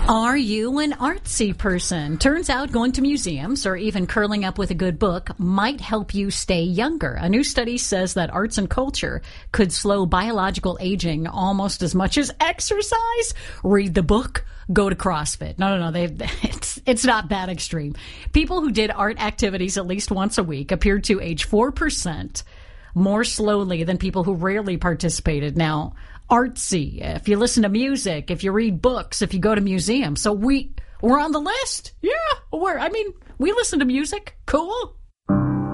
Are you an artsy person? Turns out going to museums or even curling up with a good book might help you stay younger. A new study says that arts and culture could slow biological aging almost as much as exercise. Read the book, go to CrossFit. No. It's not that extreme. People who did art activities at least once a week appeared to age 4% more slowly than people who rarely participated. Now, artsy, if you listen to music, if you read books, if you go to museums. So we're on the list. Yeah, we listen to music. Cool.